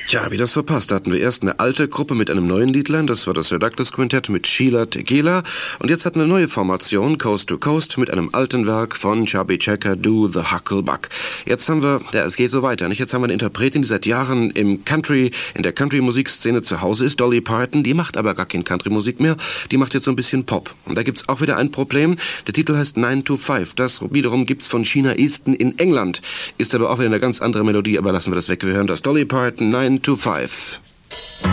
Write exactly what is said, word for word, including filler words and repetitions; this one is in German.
Tja, wie das so passt, da hatten wir erst eine alte Gruppe mit einem neuen Liedlein, das war das Sir Douglas Quintett mit Sheila Tequila, und jetzt hatten wir eine neue Formation, Coast to Coast, mit einem alten Werk von Chubby Checker, Do the Hucklebuck. Jetzt haben wir, ja, es geht so weiter, nicht? Jetzt haben wir eine Interpretin, die seit Jahren im Country, in der Country-Musikszene zu Hause ist, Dolly Parton, die macht aber gar keine Country-Musik mehr, die macht jetzt so ein bisschen Pop. Und da gibt's auch wieder ein Problem, der Titel heißt nine to five, das wiederum gibt's von Sheena Easton in England, ist aber auch wieder eine ganz andere Melodie, aber lassen wir das weg, wir hören das Dolly Parton, nine to five.